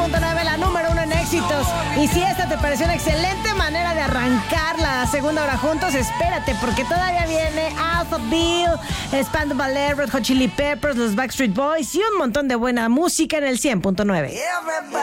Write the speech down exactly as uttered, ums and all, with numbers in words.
punto nueve, la número uno en éxitos. Y si esta te pareció una excelente manera de arrancar la segunda hora juntos, espérate, porque todavía viene Alphaville, Spandau Ballet, Red Hot Chili Peppers, los Backstreet Boys y un montón de buena música en el cien punto nueve.